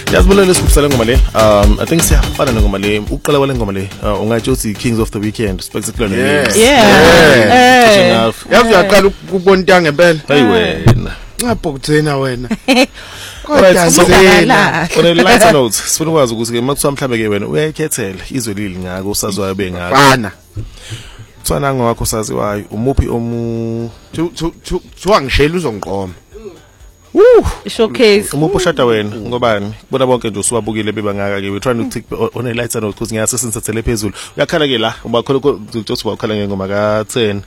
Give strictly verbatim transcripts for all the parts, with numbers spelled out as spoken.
Yazibulele sikusele ngoma le. Um I think siyafana ngoma le. Uqala kwale ngoma le. Ungathi uthi Kings of the Weekend spectacular names. Yeah. Yazi uyaqala ukubonta ngempela. Hayi wena. Ngabhokuthena wena. Kodwa sizela. Kone lighter notes. Sifuna ukwazi ukuthi ke makuthiwa mhlambe ke wena uyayikhethela izwe lili ngako usazwayo bengaka. Bana. Tswana ngakho saziwayo umuphi omu thu thu thu angishela uzongiqoma. Woo, showcase. Umuphi ushada wena ngobani? Bona bonke nje usubabukile bebangaka ke we trying to tick on a lighter note because ngiyase sinsathele phezulu. Uyakhala ke la ubakhola ukuthi ubakhala ngengoma ka ten.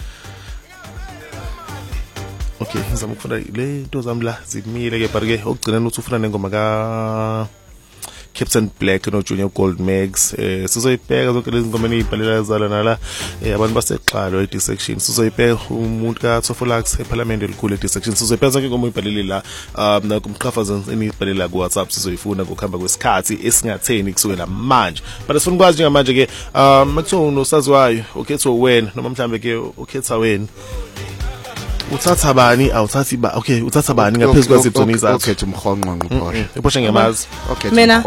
Okay, ngizama ukufunda le into zami la zimile ke but ke okugcina ukuthi ufuna nengoma ka Captain Black no Junior Gold Mags eh sizoyibheka zonke lezi ngoma ezibhalela zala nala eh abantu basexhalo e dissection sizoyibheka umuntu ka Tsofolax eParliament elikhulu e dissection sizoyibheka zonke ngoma ezibhalele la um na kumqhafaza enibhalela ku WhatsApp sizoyifuna ngokuhamba kwesikhathi esingatheni kusukela manje but sifuna ukwazi njengamanje ke um makuthiwa unosaziwayo ukhetha wena noma mhlambe ke ukhetha wena uthatha bani awuthathi ba okay uthatha bani ngaphezulu kwezitsoni zakho ukhetha umkhonqonqo uphosha ephosha ngemazi okay mina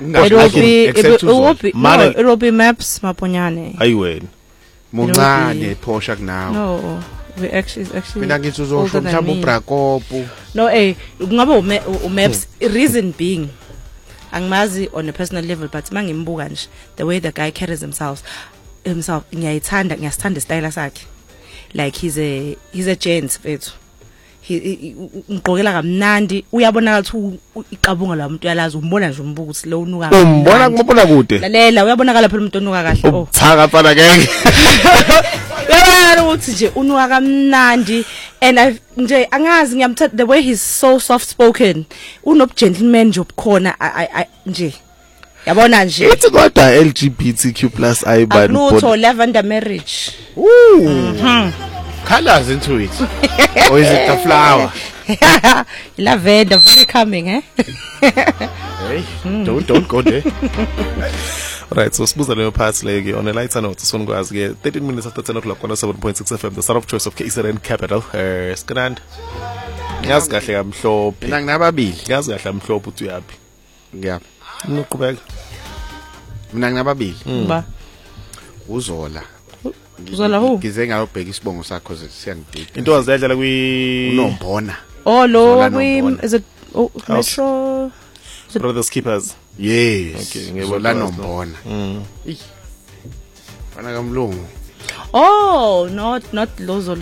umkhonqonqo Mana Europe Maps Maponyane ayi wena muncane phosha kunawo no we actually actually mina ngithi uzosho mhlawumbe uBrakopo no eh kungaba uMaps reason being angimazi on a personal level but mangimbuka nje the way the guy carries himself himself ngiyayithanda ngiyasithanda style sakhe like he's a he's a gent fethu he ngqokela kamnandi uyabonakala ukuthi iqabunga la umuntu uyalazi umbona nje umbuka ukuthi lo unuka umbona kumabona kude lalela uyabonakala phela umuntu onuka kahle oh cha phana ngeke yabona ukuthi nje unuka kamnandi and I nje angazi ngiyamthatha the way he's so soft spoken unob gentleman nje obukhona nje yabona nje ithi kodwa L G B T Q plus ayibani Lutho lavender marriage ooh colors into it or is it the flower lavender very coming eh hey don't don't go there. Right, so sibuza leyo part leke on a lighter note sifuna ukwazi ke thirteen minutes after ten o'clock on seven point six F M the start of choice of K Z N capital eh skanand ngazi kahle kamhlophe mina nginababili ngazi kahle amhlophe uthi uyapi ngiyaphi unoqhubeka mina nginababili ba uzola uzola hu ngize ngayobheka isibongo sakho siyangidida into wazidla kwi unombona oh lo kwi is it oh Metro Brothers Keepers yes okay ngizola nombona mhm fana kamlungu oh not not lozola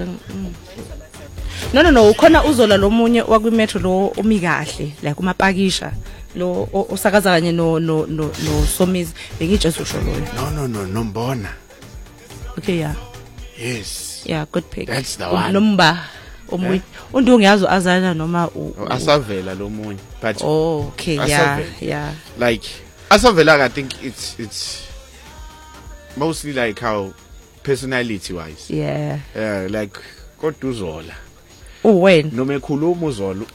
no no no ukhona uzola lomunye wakwi Metro lo umi kahle like umapakisha lo osakaza kanye no no no no Somizi bengijesa usho lo no no no nombona okay yeah yes yeah good pick that's the one nomba omunye undu ngiyazo azana noma asavela lomunye but oh okay yeah yeah like asavela I think it's it's mostly like how personality wise yeah yeah like kodwa uzola oh when noma ekhuluma uzola